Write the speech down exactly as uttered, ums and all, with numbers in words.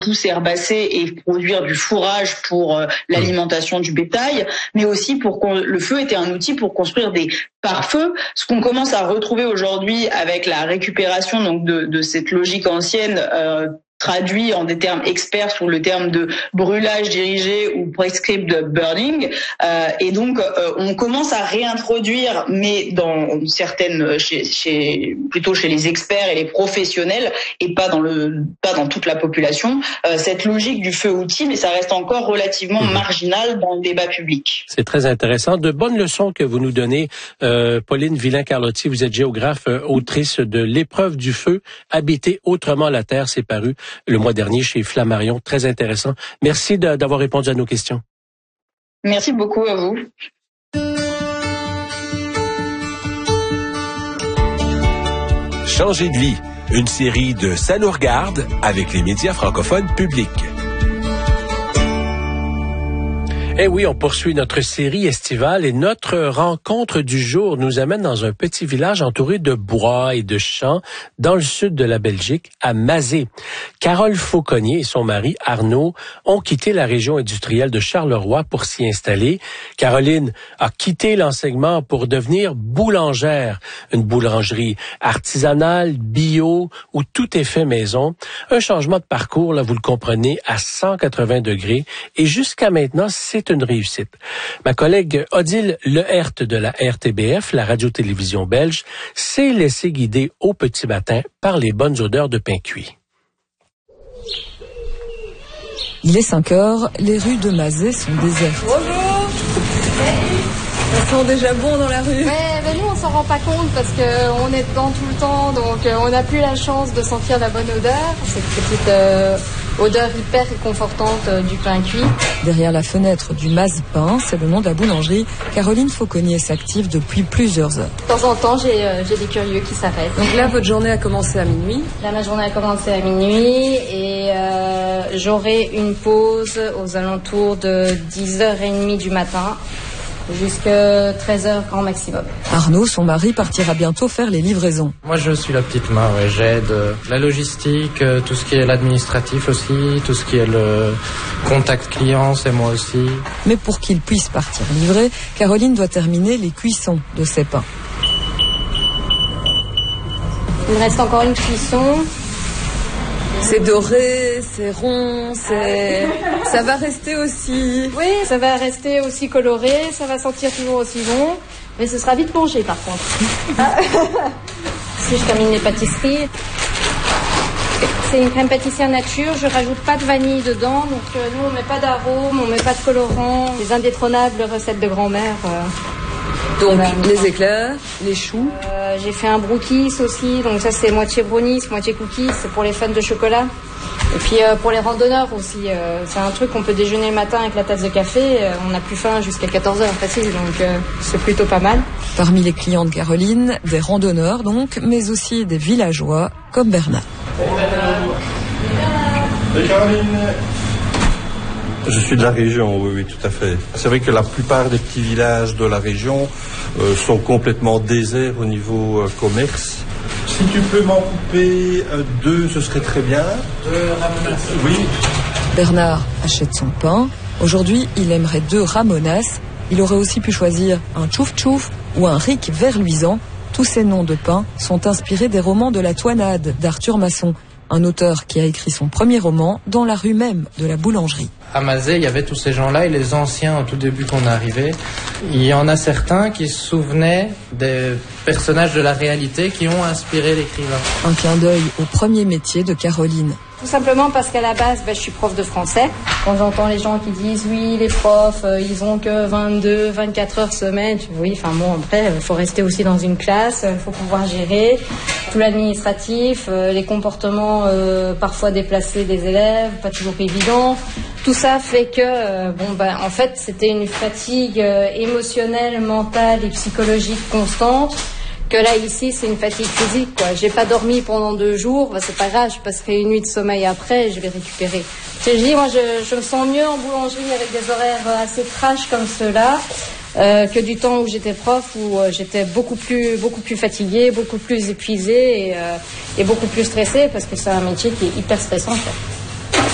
pousses herbacées et produire du fourrage pour euh, l'alimentation du bétail, mais aussi pour qu'on, le feu était un outil pour construire des pare-feu. Ce qu'on commence à retrouver aujourd'hui avec la récupération donc de, de cette logique ancienne, euh, traduit en des termes experts sous le terme de brûlage dirigé ou prescribed burning. Euh, et donc, euh, on commence à réintroduire, mais dans certaines, chez, chez, plutôt chez les experts et les professionnels, et pas dans le, pas dans toute la population, euh, cette logique du feu-outil, mais ça reste encore relativement mmh. marginal dans le débat public. C'est très intéressant. De bonnes leçons que vous nous donnez, euh, Pauline Villain-Carlotti. Vous êtes géographe, euh, autrice de L'épreuve du feu, habiter autrement la terre. C'est paru le mois dernier chez Flammarion. Très intéressant. Merci de, d'avoir répondu à nos questions. Merci beaucoup à vous. Changer de vie, une série de Ça nous regarde avec les médias francophones publics. Eh oui, on poursuit notre série estivale et notre rencontre du jour nous amène dans un petit village entouré de bois et de champs dans le sud de la Belgique, à Mazé. Carole Fauconnier et son mari Arnaud ont quitté la région industrielle de Charleroi pour s'y installer. Caroline a quitté l'enseignement pour devenir boulangère, une boulangerie artisanale, bio, où tout est fait maison. Un changement de parcours, là, vous le comprenez, à cent quatre-vingts degrés. Et jusqu'à maintenant, c'est une réussite. Ma collègue Odile Lehert de la R T B F, la radio-télévision belge, s'est laissée guider au petit matin par les bonnes odeurs de pain cuit. Il est cinq heures, les rues de Mazé sont désertes. Bonjour. Ça sent déjà bon dans la rue. Ouais, mais nous on s'en rend pas compte parce qu'on est dedans tout le temps, donc euh, on n'a plus la chance de sentir la bonne odeur, cette petite euh, odeur hyper réconfortante euh, du pain cuit. Derrière la fenêtre du Maz Pain, c'est le nom de la boulangerie, Caroline Fauconnier s'active depuis plusieurs heures. De temps en temps, j'ai, euh, j'ai des curieux qui s'arrêtent. Donc là, votre journée a commencé à minuit. Là, ma journée a commencé à minuit et euh, j'aurai une pause aux alentours de dix heures trente du matin. Jusqu'à treize heures grand maximum. Arnaud, son mari, partira bientôt faire les livraisons. Moi, je suis la petite main, ouais. J'aide euh, la logistique, euh, tout ce qui est l'administratif aussi, tout ce qui est le contact client, c'est moi aussi. Mais pour qu'il puisse partir livrer, Caroline doit terminer les cuissons de ses pains. Il me reste encore une cuisson. C'est doré, c'est rond, c'est... ça va rester aussi... Oui, ça va rester aussi coloré, ça va sentir toujours aussi bon, mais ce sera vite mangé par contre. Si je termine les pâtisseries, c'est une crème pâtissière nature, je rajoute pas de vanille dedans, donc euh, nous on met pas d'arôme, on met pas de colorant, les indétrônables recettes de grand-mère. Euh... Donc les éclairs, les choux. Euh, j'ai fait un brookies aussi, donc ça c'est moitié brownies, moitié cookies, c'est pour les fans de chocolat. Et puis euh, pour les randonneurs aussi, euh, c'est un truc qu'on peut déjeuner le matin avec la tasse de café, euh, on n'a plus faim jusqu'à quatorze heures facile, donc euh, c'est plutôt pas mal. Parmi les clients de Caroline, des randonneurs donc, mais aussi des villageois comme Bernard. Hey Caroline. Je suis de la région, oui, oui, tout à fait. C'est vrai que la plupart des petits villages de la région euh, sont complètement déserts au niveau euh, commerce. Si tu peux m'en couper euh, deux, ce serait très bien. Deux ramonas. Oui. Bernard achète son pain. Aujourd'hui, il aimerait deux ramonas. Il aurait aussi pu choisir un tchouf-tchouf ou un ric vert luisant. Tous ces noms de pain sont inspirés des romans de la Toinade d'Arthur Masson, un auteur qui a écrit son premier roman dans la rue même de la boulangerie. À Mazé, il y avait tous ces gens-là et les anciens au tout début qu'on est arrivé. Il y en a certains qui se souvenaient des personnages de la réalité qui ont inspiré l'écrivain. Un clin d'œil au premier métier de Caroline. Tout simplement parce qu'à la base, ben, je suis prof de français. Quand j'entends les gens qui disent oui, les profs, euh, ils ont que vingt-deux, vingt-quatre heures semaine. Oui, enfin bon, après, il faut rester aussi dans une classe, il faut pouvoir gérer tout l'administratif, euh, les comportements euh, parfois déplacés des élèves, pas toujours évident. Tout ça fait que, euh, bon, ben, en fait, c'était une fatigue euh, émotionnelle, mentale et psychologique constante. Que là, ici, c'est une fatigue physique, quoi. J'ai pas dormi pendant deux jours, bah, c'est pas grave, je passerai une nuit de sommeil après et je vais récupérer. Je dis, moi, je, je me sens mieux en boulangerie avec des horaires assez trash comme ceux-là, euh, que du temps où j'étais prof, où euh, j'étais beaucoup plus, beaucoup plus fatiguée, beaucoup plus épuisée et, euh, et beaucoup plus stressée, parce que c'est un métier qui est hyper stressant, quoi.